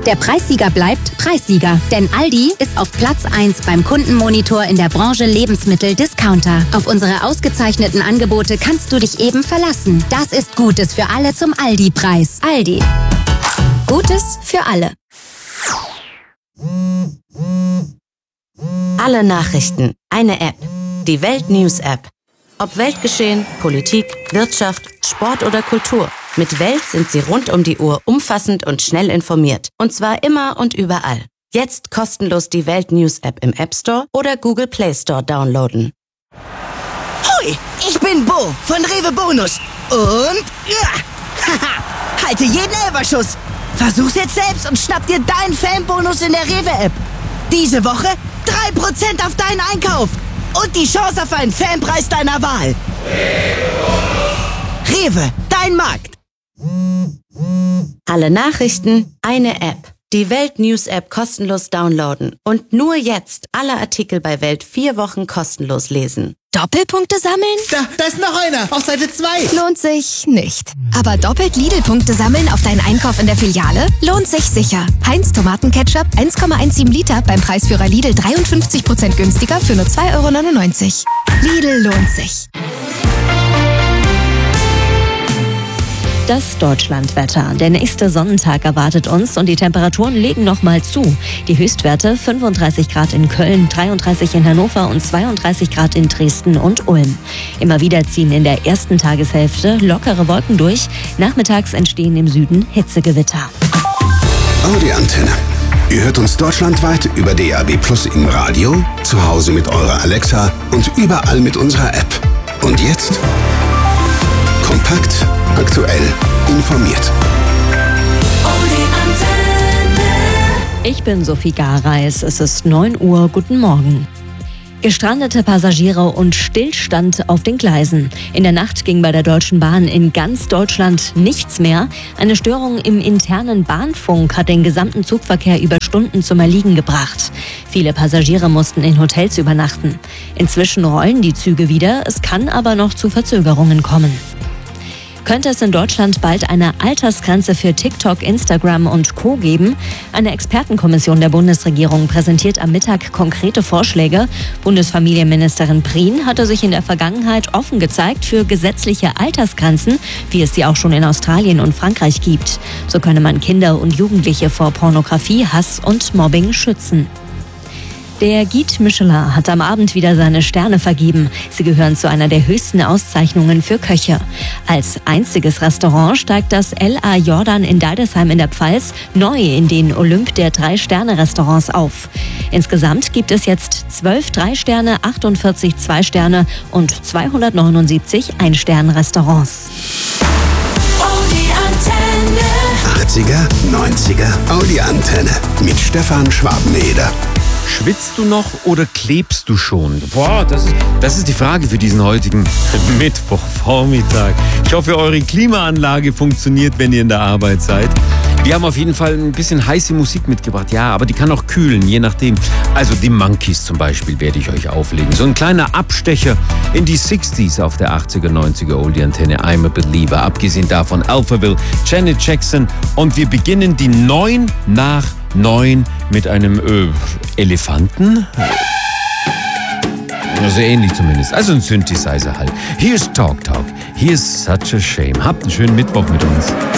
Der Preissieger bleibt Preissieger. Denn Aldi ist auf Platz 1 beim Kundenmonitor in der Branche Lebensmittel-Discounter. Auf unsere ausgezeichneten Angebote kannst du dich eben verlassen. Das ist Gutes für alle zum Aldi-Preis. Aldi. Gutes für alle. Alle Nachrichten, eine App. Die Welt News App. Ob Weltgeschehen, Politik, Wirtschaft, Sport oder Kultur. Mit Welt sind Sie rund um die Uhr umfassend und schnell informiert. Und zwar immer und überall. Jetzt kostenlos die Welt News App im App Store oder Google Play Store downloaden. Hoi, ich bin Bo von Rewe Bonus. Und halte jeden Elferschuss. Versuch's jetzt selbst und schnapp dir deinen Fanbonus in der Rewe-App. Diese Woche 3% auf deinen Einkauf. Und die Chance auf einen Fanpreis deiner Wahl. Rewe, dein Markt. Alle Nachrichten, eine App. Die Welt News App kostenlos downloaden. Und nur jetzt alle Artikel bei Welt 4 Wochen kostenlos lesen. Doppelpunkte sammeln? Da ist noch einer, auf Seite 2. Lohnt sich nicht. Aber doppelt Lidl-Punkte sammeln auf deinen Einkauf in der Filiale? Lohnt sich sicher. Heinz Tomatenketchup 1,17 Liter beim Preisführer Lidl 53% günstiger für nur 2,99 €. Lidl lohnt sich. Das Deutschlandwetter. Der nächste Sonnentag erwartet uns und die Temperaturen legen nochmal zu. Die Höchstwerte 35 Grad in Köln, 33 in Hannover und 32 Grad in Dresden und Ulm. Immer wieder ziehen in der ersten Tageshälfte lockere Wolken durch. Nachmittags entstehen im Süden Hitzegewitter. Audi Antenne. Ihr hört uns deutschlandweit über DAB+ im Radio, zu Hause mit eurer Alexa und überall mit unserer App. Und jetzt? Kompakt, aktuell, informiert. Ich bin Sophie Gareis. Es ist 9 Uhr. Guten Morgen. Gestrandete Passagiere und Stillstand auf den Gleisen. In der Nacht ging bei der Deutschen Bahn in ganz Deutschland nichts mehr. Eine Störung im internen Bahnfunk hat den gesamten Zugverkehr über Stunden zum Erliegen gebracht. Viele Passagiere mussten in Hotels übernachten. Inzwischen rollen die Züge wieder. Es kann aber noch zu Verzögerungen kommen. Könnte es in Deutschland bald eine Altersgrenze für TikTok, Instagram und Co. geben? Eine Expertenkommission der Bundesregierung präsentiert am Mittag konkrete Vorschläge. Bundesfamilienministerin Prien hatte sich in der Vergangenheit offen gezeigt für gesetzliche Altersgrenzen, wie es sie auch schon in Australien und Frankreich gibt. So könne man Kinder und Jugendliche vor Pornografie, Hass und Mobbing schützen. Der Guide Michelin hat am Abend wieder seine Sterne vergeben. Sie gehören zu einer der höchsten Auszeichnungen für Köche. Als einziges Restaurant steigt das L.A. Jordan in Deidesheim in der Pfalz neu in den Olymp der 3-Sterne-Restaurants auf. Insgesamt gibt es jetzt 12 3-Sterne, 48 2-Sterne und 279 1-Sterne-Restaurants. Audi Antenne. 80er, 90er, Audi Antenne mit Stefan Schwabeneder. Schwitzt du noch oder klebst du schon? Boah, das ist die Frage für diesen heutigen Mittwochvormittag. Ich hoffe, eure Klimaanlage funktioniert, wenn ihr in der Arbeit seid. Wir haben auf jeden Fall ein bisschen heiße Musik mitgebracht. Ja, aber die kann auch kühlen, je nachdem. Also die Monkeys zum Beispiel werde ich euch auflegen. So ein kleiner Abstecher in die 60s auf der 80er, 90er Oldie-Antenne. I'm a Believer. Abgesehen davon Alphaville, Janet Jackson. Und wir beginnen die 9 nach 9 mit einem Elefanten. So ähnlich zumindest. Also ein Synthesizer halt. Here's Talk Talk. Here's Such a Shame. Habt einen schönen Mittwoch mit uns.